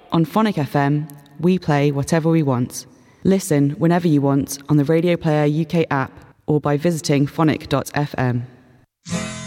On Phonic FM, we play whatever we want. Listen whenever you want on the Radio Player UK app or by visiting phonic.fm.